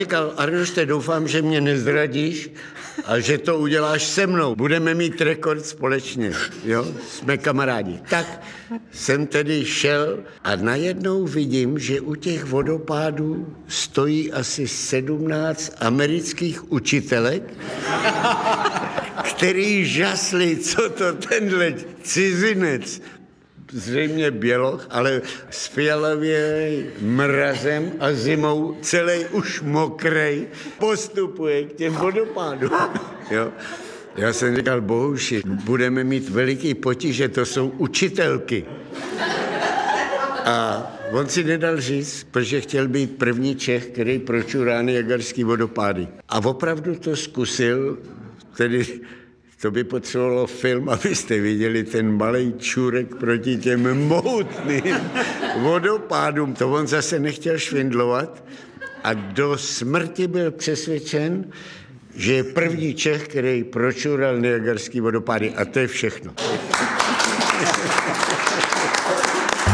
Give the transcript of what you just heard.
Říkal, Arnošte, doufám, že mě nezradíš a že to uděláš se mnou. Budeme mít rekord společně, jo? Jsme kamarádi. Tak jsem tedy šel a najednou vidím, že u těch vodopádů stojí asi 17 amerických učitelek, který žasli, co to tenhle cizinec, zřejmě běloch, ale s fialově mrazem a zimou celý už mokrej postupuje k těm vodopádům. Jo? Já jsem říkal, bohuši, budeme mít veliký potíže, to jsou učitelky. A on si nedal říct, protože chtěl být první Čech, který pročurá Niagarský vodopády. A opravdu to zkusil, tedy to by potřebovalo film, abyste viděli ten malej čůrek proti těm mohutným vodopádům. To on zase nechtěl švindlovat a do smrti byl přesvědčen, že je první Čech, který pročural Niagarský vodopády. A to je všechno.